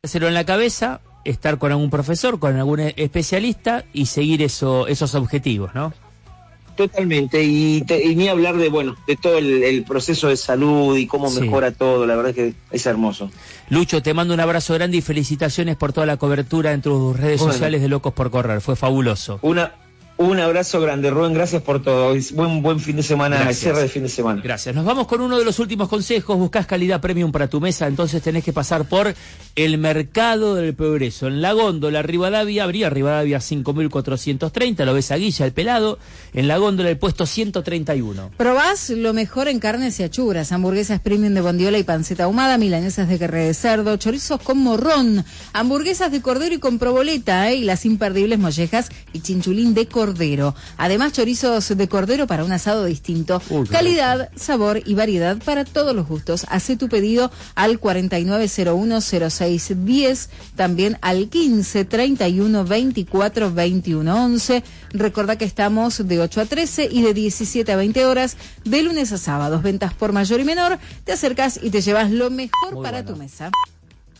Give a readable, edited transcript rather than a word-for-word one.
Hacerlo en la cabeza, estar con algún profesor, con algún especialista y seguir esos objetivos, ¿no? Totalmente, y ni hablar de todo el proceso de salud y cómo mejora todo, la verdad es que es hermoso. Lucho, te mando un abrazo grande y felicitaciones por toda la cobertura en tus redes sociales de Locos por Correr, fue fabuloso. Un abrazo grande, Rubén, gracias por todo. Buen fin de semana, cierre de fin de semana. Gracias. Nos vamos con uno de los últimos consejos. Buscás calidad premium para tu mesa, entonces tenés que pasar por el Mercado del Progreso. En la góndola Rivadavia, Rivadavia 5430, lo ves a Guilla, el pelado. En la góndola el puesto 131. Probás lo mejor en carnes y achuras, hamburguesas premium de bondiola y panceta ahumada, milanesas de carne de cerdo, chorizos con morrón, hamburguesas de cordero y con proboleta, y las imperdibles mollejas y chinchulín de cordero. Además, chorizos de cordero para un asado distinto. Calidad, sabor y variedad para todos los gustos. Hacé tu pedido al 49010610, también al 1531242111. Recordá que estamos de 8 a 13 y de 17 a 20 horas, de lunes a sábados. Ventas por mayor y menor. Te acercas y te llevas lo mejor para tu mesa.